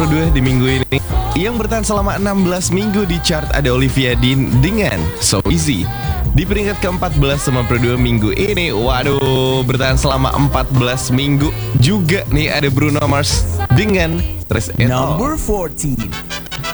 2 di minggu ini. Yang bertahan selama 16 minggu di chart ada Olivia Dean dengan So Easy. Di peringkat ke-14 sama per 2 minggu ini, waduh, bertahan selama 14 minggu juga nih ada Bruno Mars dengan Stress It All. Number 14.